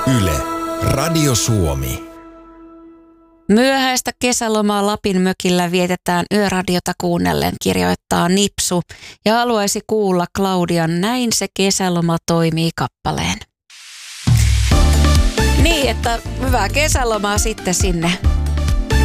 Yle, Radio Suomi. Myöhäistä kesälomaa Lapin mökillä vietetään yöradiota kuunnellen, kirjoittaa Nipsu ja haluaisi kuulla Claudian Näin se kesäloma toimii -kappaleen. Niin, että hyvää kesälomaa sitten sinne